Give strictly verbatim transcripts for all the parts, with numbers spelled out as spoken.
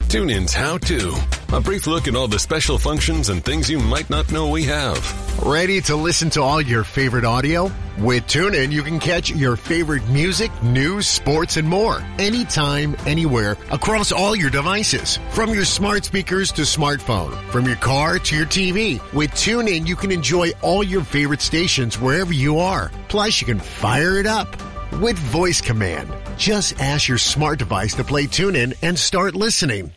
TuneIn's How To. A brief look at all the special functions and things you might not know we have. Ready to listen to all your favorite audio? With TuneIn, you can catch your favorite music, news, sports, and more. Anytime, anywhere, across all your devices. From your smart speakers to smartphone. From your car to your T V. With TuneIn, you can enjoy all your favorite stations wherever you are. Plus, you can fire it up with voice command. Just ask your smart device to play TuneIn and start listening.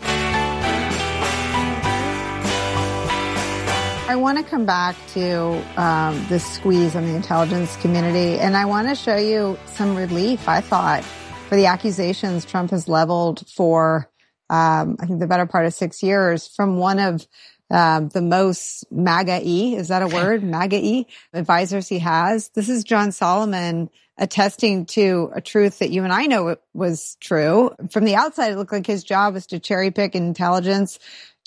I want to come back to um, this squeeze on the intelligence community, and I want to show you some relief, I thought, for the accusations Trump has leveled for, um, I think, the better part of six years from one of um, the most MAGA-y, is that a word? MAGA-y advisors he has. This is John Solomon attesting to a truth that you and I know was true. From the outside, it looked like his job was to cherry pick intelligence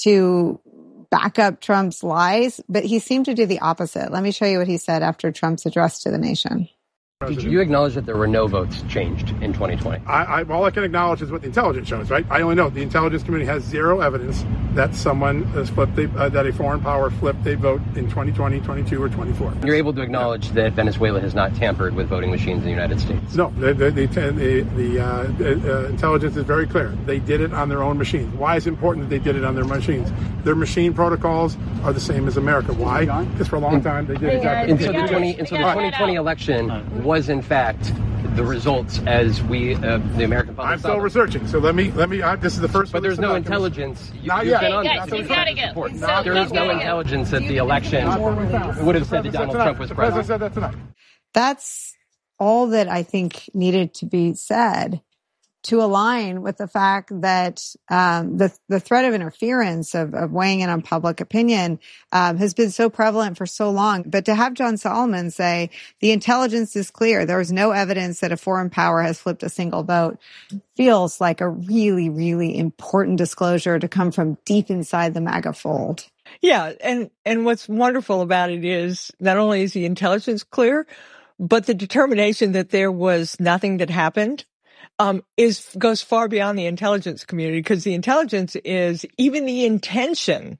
to back up Trump's lies, but he seemed to do the opposite. Let me show you what he said after Trump's address to the nation. Did you acknowledge that there were no votes changed in twenty twenty? I, I, all I can acknowledge is what the intelligence shows, right? I only know the intelligence community has zero evidence that someone has flipped, a, uh, that a foreign power flipped a vote in twenty twenty, twenty-two, or twenty-four. You're able to acknowledge yeah. that Venezuela has not tampered with voting machines in the United States? No, the the the, the, the, uh, the uh, intelligence is very clear. They did it on their own machines. Why is it important that they did it on their machines? Their machine protocols are the same as America. Why? Because for a long time they did exactly. And so the twenty and so the twenty twenty election was in fact the results as we, uh, the American public. I'm still them. researching, so let me, let me, uh, this is the first But there's no intelligence. You, Not yet. Been on yeah, he's got to go. There is no intelligence that the election would have said that Donald Trump was president. said that tonight. That's all that I think needed to be said to align with the fact that um, the the threat of interference, of, of weighing in on public opinion, um, has been so prevalent for so long. But to have John Solomon say the intelligence is clear, there is no evidence that a foreign power has flipped a single vote, feels like a really, really important disclosure to come from deep inside the MAGA fold. Yeah, and and what's wonderful about it is not only is the intelligence clear, but the determination that there was nothing that happened Um, is goes far beyond the intelligence community, because the intelligence is even the intention,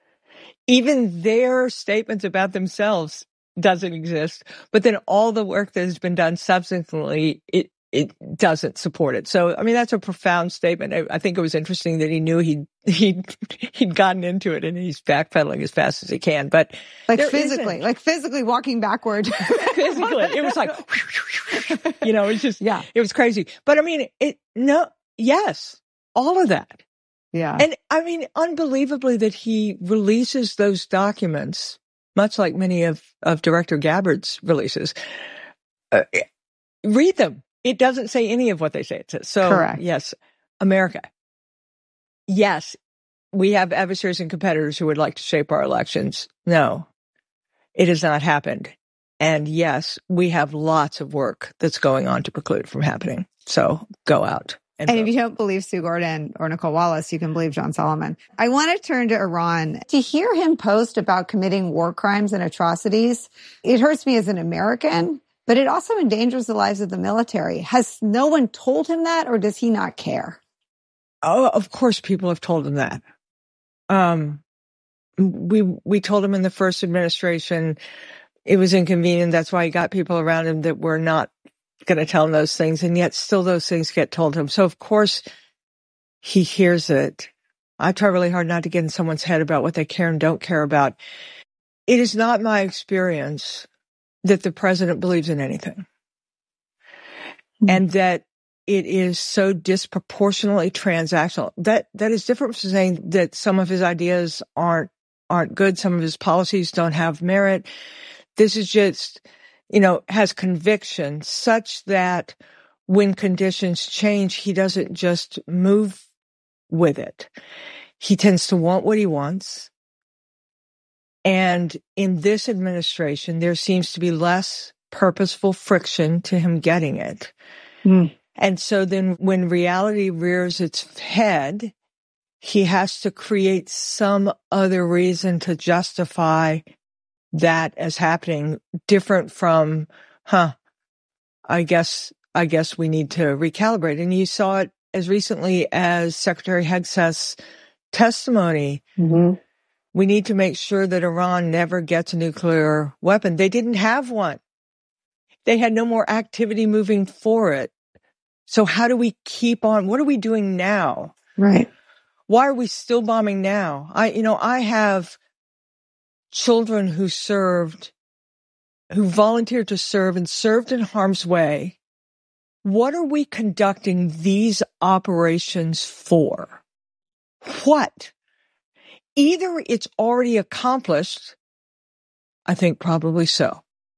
even their statements about themselves doesn't exist. But then all the work that has been done subsequently, it it doesn't support it. So, I mean, that's a profound statement. I, I think it was interesting that he knew he'd he'd he'd gotten into it and he's backpedaling as fast as he can. But like physically, like physically walking backward. Physically, it was like, you know, it's just, yeah, it was crazy. But I mean, it, no, yes, all of that. Yeah. And I mean, unbelievably that he releases those documents, much like many of, of Director Gabbard's releases. Uh, read them. It doesn't say any of what they say it says. So, correct. Yes, America. Yes, we have adversaries and competitors who would like to shape our elections. No, it has not happened. And yes, we have lots of work that's going on to preclude it from happening. So go out. And, and if you don't believe Sue Gordon or Nicole Wallace, you can believe John Solomon. I want to turn to Iran. To hear him post about committing war crimes and atrocities, it hurts me as an American, but it also endangers the lives of the military. Has no one told him that, or does he not care? Oh, of course people have told him that. Um, we, we told him in the first administration it was inconvenient. That's why he got people around him that were not going to tell him those things. And yet still those things get told him. So of course he hears it. I try really hard not to get in someone's head about what they care and don't care about. It is not my experience that the president believes in anything. Mm-hmm. And that it is so disproportionately transactional. That, that is different from saying that some of his ideas aren't, aren't good. Some of his policies don't have merit. This is just, you know, has conviction such that when conditions change, he doesn't just move with it. He tends to want what he wants. And in this administration, there seems to be less purposeful friction to him getting it. Mm. And so then when reality rears its head, he has to create some other reason to justify that as happening, different from, huh, I guess, I guess we need to recalibrate. And you saw it as recently as Secretary Hegseth's testimony, Mm-hmm. we need to make sure that Iran never gets a nuclear weapon. They didn't have one. They had no more activity moving for it. So how do we keep on? What are we doing now? Right. Why are we still bombing now? I, you know, I have children who served, who volunteered to serve and served in harm's way. What are we conducting these operations for? What? Either it's already accomplished, I think probably so,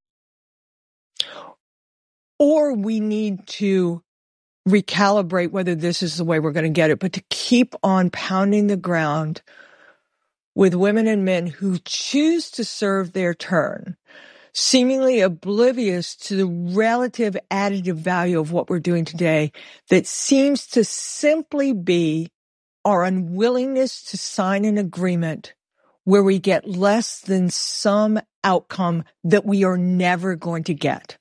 or we need to recalibrate whether this is the way we're going to get it, but to keep on pounding the ground with women and men who choose to serve their turn, seemingly oblivious to the relative additive value of what we're doing today that seems to simply be our unwillingness to sign an agreement where we get less than some outcome that we are never going to get.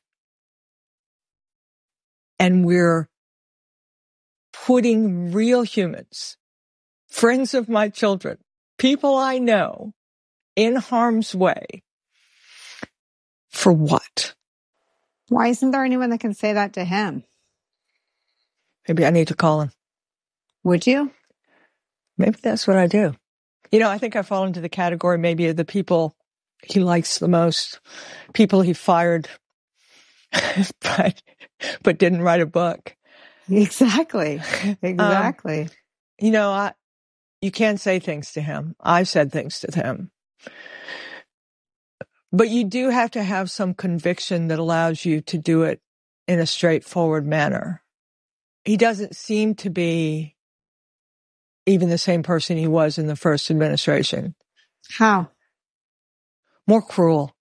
And we're putting real humans, friends of my children, people I know, in harm's way. For what? Why isn't there anyone that can say that to him? Maybe I need to call him. Would you? Maybe that's what I do. You know, I think I fall into the category maybe of the people he likes the most, people he fired, but but didn't write a book. Exactly. Exactly. Um, you know, I, you can't say things to him. I've said things to him. But you do have to have some conviction that allows you to do it in a straightforward manner. He doesn't seem to be even the same person he was in the first administration. How? More cruel.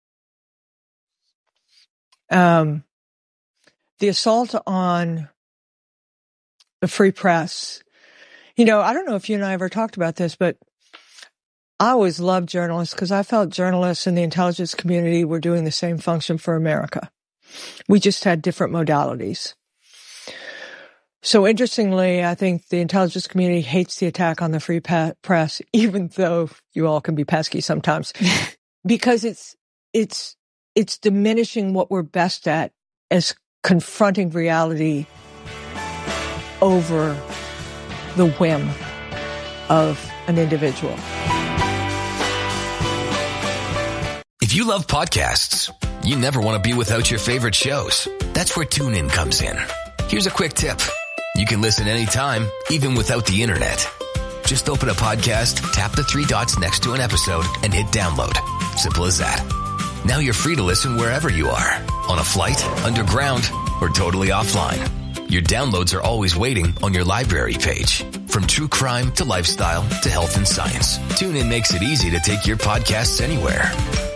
Um, the assault on the free press. You know, I don't know if you and I ever talked about this, but I always loved journalists because I felt journalists in the intelligence community were doing the same function for America. We just had different modalities. So interestingly, I think the intelligence community hates the attack on the free pa- press, even though you all can be pesky sometimes, because it's, it's, it's diminishing what we're best at as confronting reality over the whim of an individual. If you love podcasts, you never want to be without your favorite shows. That's where TuneIn comes in. Here's a quick tip. You can listen anytime, even without the internet. Just open a podcast, tap the three dots next to an episode, and hit download. Simple as that. Now you're free to listen wherever you are, on a flight, underground, or totally offline. Your downloads are always waiting on your library page. From true crime to lifestyle to health and science, TuneIn makes it easy to take your podcasts anywhere.